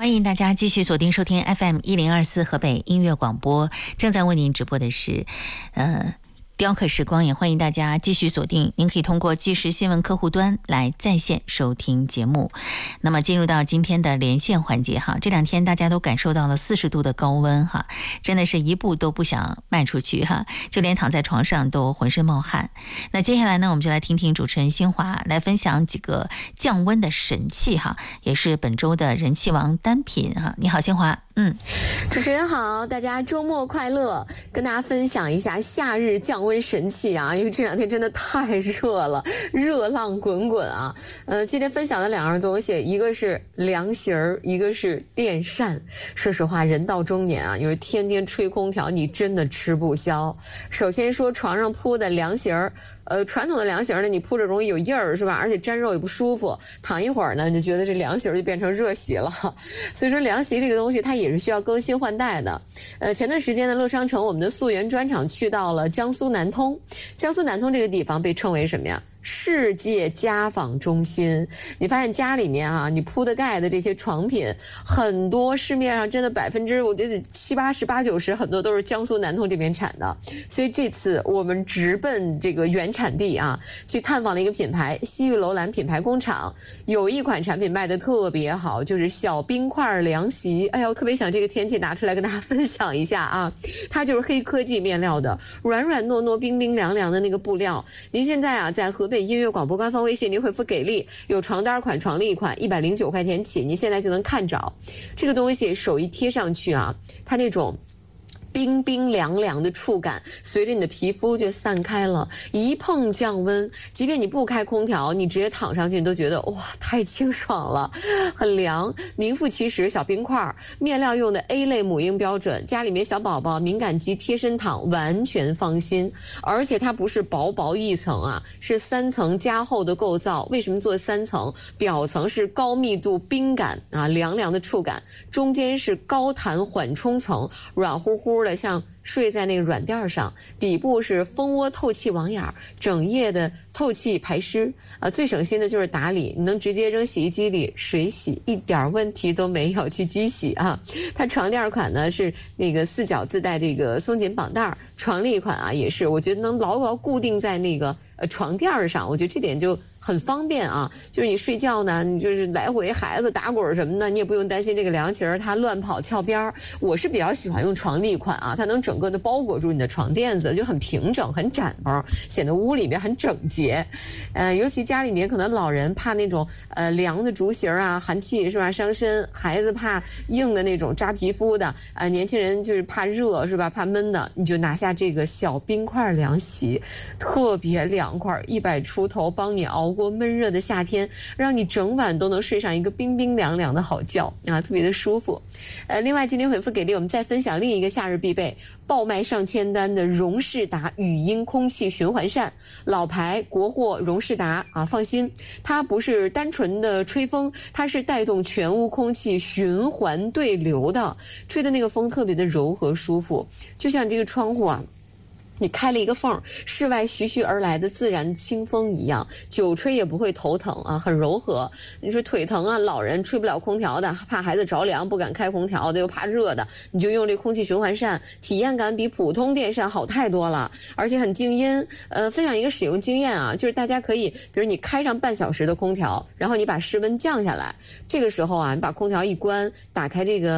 欢迎大家继续锁定收听 FM1024 河北音乐广播，正在为您直播的是雕刻时光，也欢迎大家继续锁定。您可以通过即时新闻客户端来在线收听节目。那么进入到今天的连线环节哈，这两天大家都感受到了40度的高温哈，真的是一步都不想迈出去哈，就连躺在床上都浑身冒汗。那接下来呢，我们就来听听主持人新华来分享几个降温的神器哈，也是本周的人气王单品哈。你好，新华。 主持人好，大家周末快乐！跟大家分享一下夏日降温神器啊，因为这两天真的太热了，热浪滚滚啊。今天分享的两样东西，一个是凉席儿，一个是电扇。说实话，人到中年啊，因为天天吹空调，你真的吃不消。首先说床上铺的凉席儿。传统的凉席呢，你铺着容易有印儿，是吧？而且沾肉也不舒服。躺一会儿呢，你就觉得这凉席就变成热席了。所以说，凉席这个东西它也是需要更新换代的。前段时间呢，乐商城我们的溯源专场去到了江苏南通。江苏南通这个地方被称为什么呀？世界家纺中心。你发现家里面啊，你铺的盖的这些床品，很多市面上真的我觉得70%、80%、90%很多都是江苏南通这边产的。所以这次我们直奔这个原产地啊，去探访了一个品牌西域楼兰品牌工厂，有一款产品卖得特别好，就是小冰块凉席。哎呀，我特别想这个天气拿出来跟大家分享一下啊。它就是黑科技面料的，软软糯糯、冰冰凉凉的那个布料。您现在啊，在河北音乐广播官方微信，您回复给力，有床单款、床笠款，109块钱起，你现在就能看着。这个东西手一贴上去啊，它那种冰冰凉凉的触感随着你的皮肤就散开了，一碰降温，即便你不开空调，你直接躺上去你都觉得哇太清爽了，很凉，名副其实。小冰块面料用的 A 类母婴标准，家里面小宝宝敏感肌贴身躺完全放心。而且它不是薄薄一层啊，是3层加厚的构造。为什么做3层？表层是高密度冰感啊，凉凉的触感，中间是高弹缓冲层，软乎乎的像睡在那个软垫上，底部是蜂窝透气网眼，整夜的透气排湿啊。最省心的就是打理，你能直接扔洗衣机里水洗，一点问题都没有，去机洗啊。它床垫款呢是那个4角自带这个松紧绑带，床笠款啊也是，我觉得能牢牢固定在那个床垫上，我觉得这点就很方便啊。就是你睡觉呢，你就是来回孩子打滚什么的，你也不用担心这个凉席它乱跑翘边。我是比较喜欢用床笠款啊，它能整个的包裹住你的床垫子，就很平整很展包，显得屋里面很整洁。尤其家里面可能老人怕那种凉的竹席啊，寒气是吧伤身，孩子怕硬的那种扎皮肤的年轻人就是怕热是吧，怕闷的，你就拿下这个小冰块凉席，特别凉快，100出头，帮你熬过闷热的夏天，让你整晚都能睡上一个冰冰凉凉的好觉啊，特别的舒服。另外今天回复给力，我们再分享另一个夏日必备，爆卖上千单的荣仕达语音空气循环扇，老牌国货荣仕达啊，放心，它不是单纯的吹风，它是带动全屋空气循环对流的，吹的那个风特别的柔和舒服，就像这个窗户啊，你开了一个缝，室外徐徐而来的自然清风一样，久吹也不会头疼啊，很柔和。你说腿疼啊，老人吹不了空调的，怕孩子着凉不敢开空调的，又怕热的，你就用这空气循环扇，体验感比普通电扇好太多了，而且很静音。分享一个使用经验啊，就是大家可以，比如你开上半小时的空调，然后你把室温降下来，这个时候啊，你把空调一关，打开这个